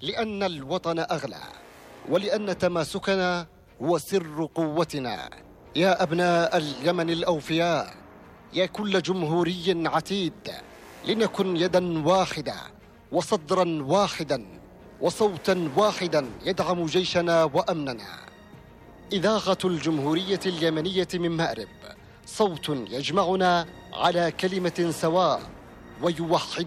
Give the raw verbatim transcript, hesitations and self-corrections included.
لأن الوطن أغلى، ولأن تماسكنا هو سر قوتنا. يا أبناء اليمن الأوفياء، يا كل جمهوري عتيد، لنكن يدا واحدة وصدرا واحدا وصوتا واحدا يدعم جيشنا وأمننا. إذاعة الجمهورية اليمنية من مأرب، صوت يجمعنا على كلمة سواء ويوحد